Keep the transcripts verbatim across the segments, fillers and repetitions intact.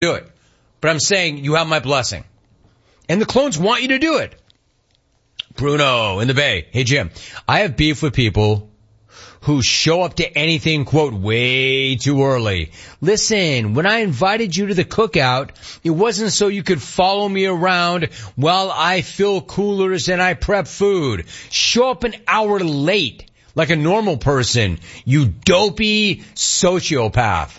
do it. But I'm saying you have my blessing. And the clones want you to do it. Bruno in the Bay. Hey, Jim. I have beef with people who show up to anything, quote, way too early. Listen, when I invited you to the cookout, it wasn't so you could follow me around while I fill coolers and I prep food. Show up an hour late like a normal person, you dopey sociopath.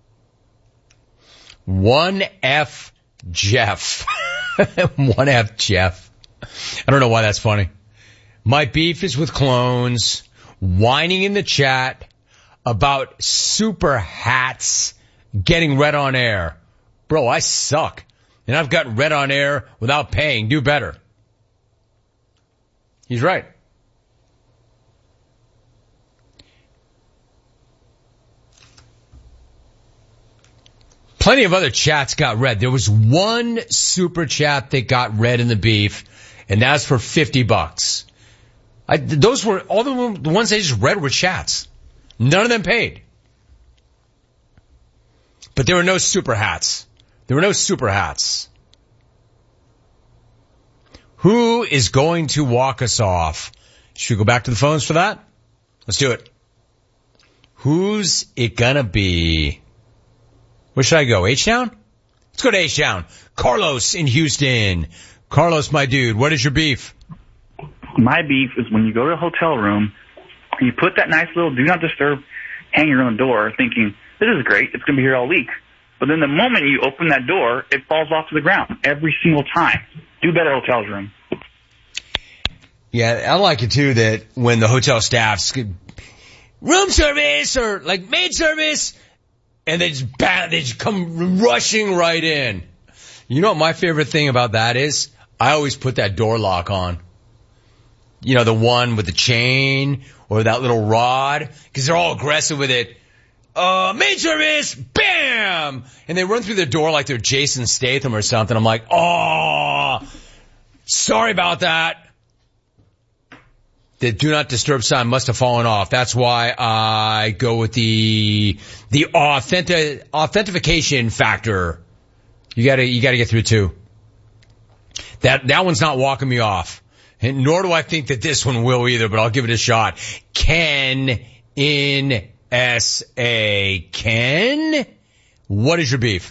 One F Jeff. One F Jeff. I don't know why that's funny. My beef is with clones whining in the chat about super hats getting read on air. Bro, I suck. And I've got read on air without paying. Do better. He's right. Plenty of other chats got read. There was one super chat that got read in the beef, and that's for fifty bucks. I, those were, all the, the ones they just read were chats. None of them paid. But there were no super hats. There were no super hats. Who is going to walk us off? Should we go back to the phones for that? Let's do it. Who's it gonna be? Where should I go? H-Town? Let's go to H-Town. Carlos in Houston. Carlos, my dude, what is your beef? My beef is when you go to a hotel room and you put that nice little do not disturb hanger on the door thinking, this is great, it's going to be here all week. But then the moment you open that door, it falls off to the ground every single time. Do better, hotels room. Yeah, I like it too that when the hotel staff's room service or like maid service, and they just bat, they just come rushing right in. You know what my favorite thing about that is? I always put that door lock on. You know, the one with the chain or that little rod, because they're all aggressive with it. Uh, maid service, bam! And they run through the door like they're Jason Statham or something. I'm like, oh, sorry about that. The do not disturb sign must have fallen off. That's why I go with the, the authentic, authentication factor. You gotta, you gotta get through two. That, that one's not walking me off. And nor do I think that this one will either, but I'll give it a shot. Ken in S A. Ken, what is your beef?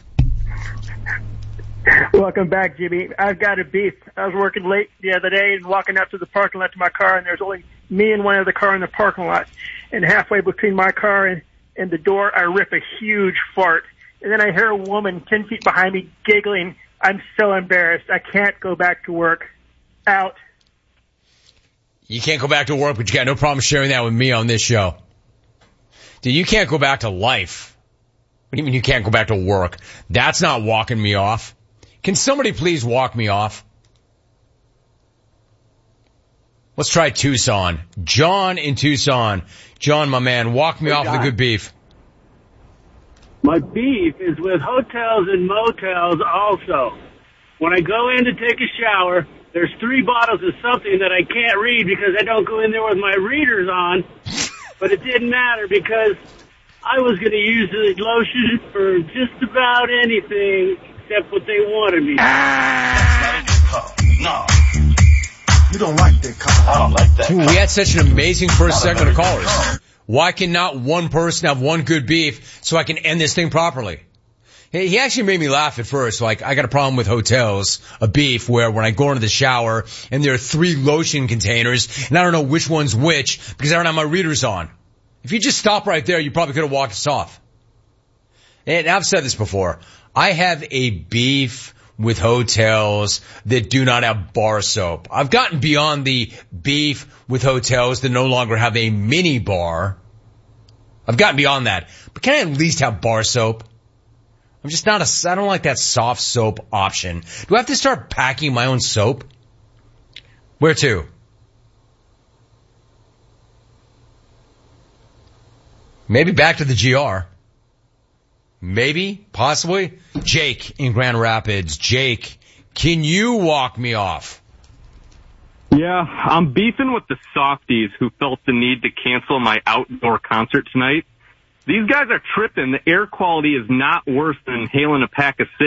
Welcome back, Jimmy. I've got a beef. I was working late the other day and walking out to the parking lot to my car, and there's only me and one other car in the parking lot. And halfway between my car and, and the door, I rip a huge fart. And then I hear a woman ten feet behind me giggling. I'm so embarrassed. I can't go back to work. Out. You can't go back to work, but you got no problem sharing that with me on this show. Dude, you can't go back to life. What do you mean you can't go back to work? That's not walking me off. Can somebody please walk me off? Let's try Tucson. John in Tucson. John, my man, walk me hey, off John. the good beef. My beef is with hotels and motels also. When I go in to take a shower, there's three bottles of something that I can't read because I don't go in there with my readers on. But it didn't matter because I was going to use the lotion for just about anything except what they wanted me. Ah! No. You don't like that color. I don't like that. Ooh, we had such an amazing first segment of callers. Why can not one person have one good beef so I can end this thing properly? He he actually made me laugh at first. Like, I got a problem with hotels, a beef, where when I go into the shower and there are three lotion containers and I don't know which one's which because I don't have my readers on. If you just stop right there, you probably could have walked us off. And I've said this before. I have a beef with hotels that do not have bar soap. I've gotten beyond the beef with hotels that no longer have a mini bar. I've gotten beyond that. But can I at least have bar soap? I'm just not a, I don't like that soft soap option. Do I have to start packing my own soap? Where to? Maybe back to the G R. Maybe, possibly. Jake in Grand Rapids. Jake, can you walk me off? Yeah, I'm beefing with the softies who felt the need to cancel my outdoor concert tonight. These guys are tripping. The air quality is not worse than inhaling a pack of cigarettes.